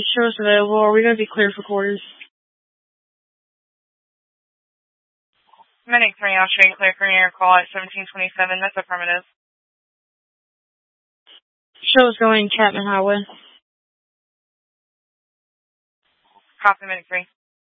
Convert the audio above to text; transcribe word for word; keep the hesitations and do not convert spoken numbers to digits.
Show us available. Are we going to be clear for quarters? Medic three, I'll straight clear for your call at seventeen twenty-seven. That's affirmative. Show us going Chapman Highway. Copy, Medic three.